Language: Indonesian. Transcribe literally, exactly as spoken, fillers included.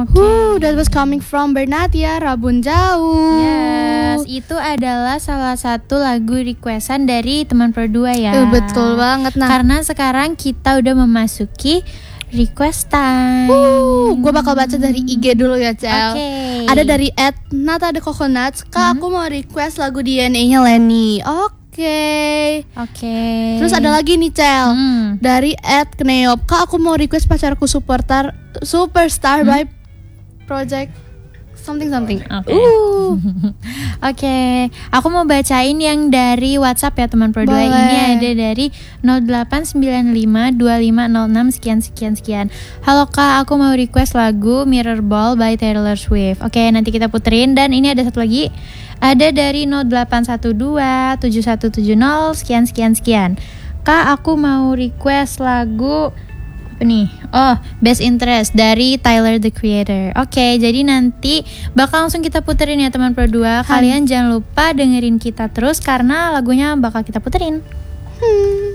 Okay. Woo, that was coming from Bernatia, Rabun Jauh. Yes, itu adalah salah satu lagu requestan dari teman berdua ya. Uh, betul banget. Nah, karena sekarang kita udah memasuki request time. Uh, gue bakal baca dari I G dulu ya, Cel. Okay. Ada dari at Nata the Coconuts. Kak, Hmm. aku mau request lagu D N A-nya Lenny. Oke. Okay. Oke. Okay. Terus ada lagi nih, Cel. Hmm. Dari at Kneop. Kak, aku mau request pacarku superstar Superstar Hmm. by Project something something. Oke. Okay. Uh. Oke, okay. Aku mau bacain yang dari WhatsApp ya teman berdua. Boleh. Ini ada dari nol delapan sembilan lima dua lima nol enam sekian sekian sekian. Halo Kak, aku mau request lagu Mirrorball by Taylor Swift. Oke, okay, nanti kita puterin. Dan ini ada satu lagi. Ada dari nol delapan satu dua tujuh satu tujuh nol sekian sekian sekian. Kak, aku mau request lagu apa nih? Oh, Best Interest dari Tyler the Creator. Oke, okay, jadi nanti bakal langsung kita puterin ya teman berdua. Kalian jangan lupa dengerin kita terus karena lagunya bakal kita puterin. Hmm.